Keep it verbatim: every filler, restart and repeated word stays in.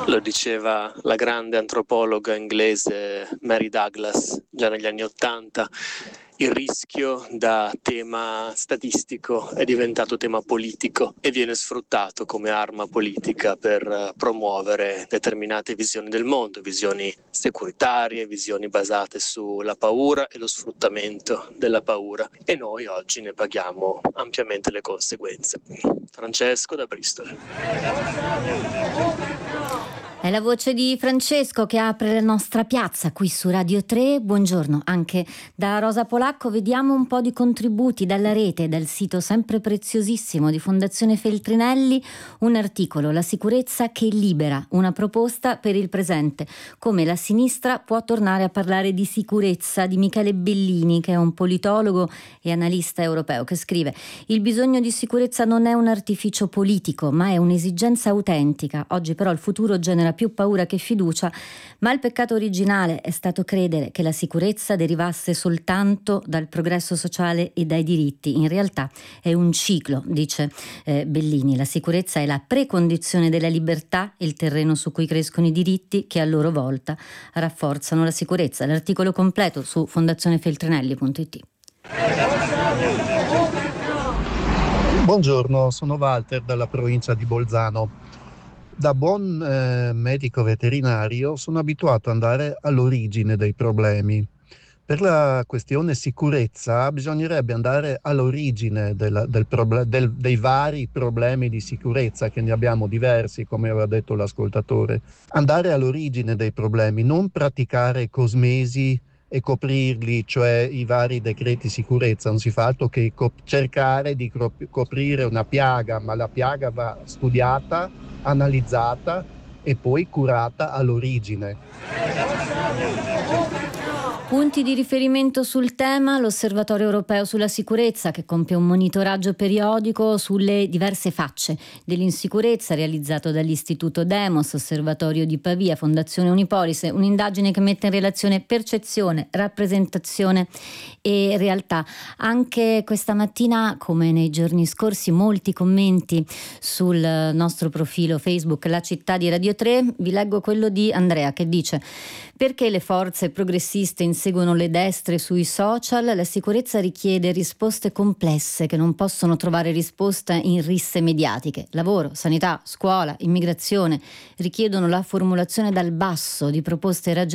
Lo diceva la grande antropologa inglese Mary Douglas già negli anni Ottanta. Il rischio da tema statistico è diventato tema politico e viene sfruttato come arma politica per promuovere determinate visioni del mondo, visioni securitarie, visioni basate sulla paura e lo sfruttamento della paura. E noi oggi ne paghiamo ampiamente le conseguenze. Francesco da Bristol. È la voce di Francesco che apre la nostra piazza qui su Radio tre. Buongiorno anche da Rosa Polacco. Vediamo un po' di contributi dalla rete, dal sito sempre preziosissimo di Fondazione Feltrinelli. Un articolo, La sicurezza che libera, una proposta per il presente. Come la sinistra può tornare a parlare di sicurezza, di Michele Bellini, che è un politologo e analista europeo, che scrive: il bisogno di sicurezza non è un artificio politico, ma è un'esigenza autentica. Oggi però il futuro genera più paura che fiducia, ma il peccato originale è stato credere che la sicurezza derivasse soltanto dal progresso sociale e dai diritti. In realtà è un ciclo, dice eh, Bellini. La sicurezza è la precondizione della libertà, il terreno su cui crescono i diritti che a loro volta rafforzano la sicurezza. L'articolo completo su fondazione feltrinelli punto it. Buongiorno, sono Walter dalla provincia di Bolzano. Da buon eh, medico veterinario sono abituato ad andare all'origine dei problemi. Per la questione sicurezza bisognerebbe andare all'origine della, del proble- del, dei vari problemi di sicurezza, che ne abbiamo diversi, come aveva detto l'ascoltatore. Andare all'origine dei problemi, non praticare cosmesi e coprirli, cioè i vari decreti sicurezza. Non si fa altro che cop- cercare di cop- coprire una piaga, ma la piaga va studiata, analizzata e poi curata all'origine. Punti di riferimento sul tema: l'Osservatorio Europeo sulla Sicurezza, che compie un monitoraggio periodico sulle diverse facce dell'insicurezza, realizzato dall'Istituto Demos, Osservatorio di Pavia, Fondazione Unipolis, un'indagine che mette in relazione percezione, rappresentazione e realtà. Anche questa mattina, come nei giorni scorsi, molti commenti sul nostro profilo Facebook La Città di Radio tre. Vi leggo quello di Andrea, che dice: perché le forze progressiste inseguono le destre sui social? La sicurezza richiede risposte complesse che non possono trovare risposta in risse mediatiche. Lavoro, sanità, scuola, immigrazione richiedono la formulazione dal basso di proposte ragionevoli